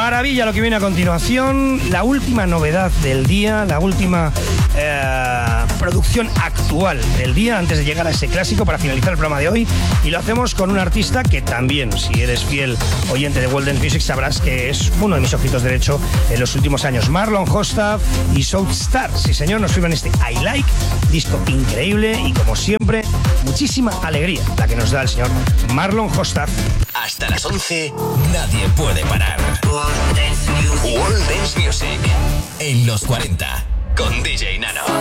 Maravilla lo que viene a continuación, la última novedad del día, la última producción actual del día antes de llegar a ese clásico para finalizar el programa de hoy, y lo hacemos con un artista que también, si eres fiel oyente de World Dance Music, sabrás que es uno de mis ojitos derecho en los últimos años. Marlon Hostaf y Southstar, sí señor, nos firman este I Like, disco increíble y como siempre muchísima alegría la que nos da el señor Marlon Hostaf. Hasta las 11 nadie puede parar. World Dance Music en los 40 con DJ Nano.